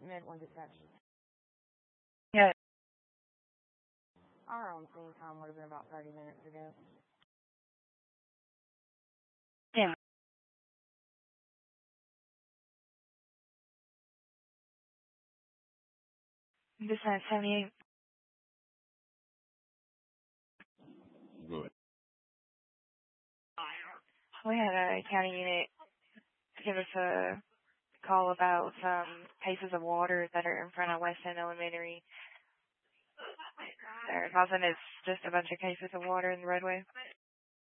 Midland dispatch. Yeah. Our on scene time would have been about 30 minutes ago. Yeah. This is 78. Good. We had a county unit give us a call about cases of water that are in front of West End Elementary. They're causing us just a bunch of cases of water in the roadway.